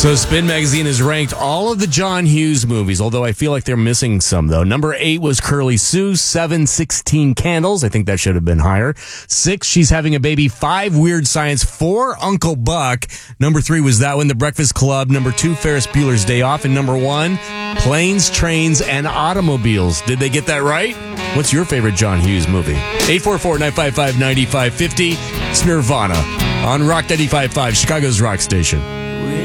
So Spin Magazine has ranked all of the John Hughes movies, although I feel like they're missing some, though. Number 8 was Curly Sue. 7, 16 Candles. I think that should have been higher. 6, She's Having a Baby. 5, Weird Science. 4, Uncle Buck. Number 3 was that one, The Breakfast Club. Number 2, Ferris Bueller's Day Off. And number 1, Planes, Trains, and Automobiles. Did they get that right? What's your favorite John Hughes movie? 844-955-9550. It's Nirvana on Rock 95.5, Chicago's rock station.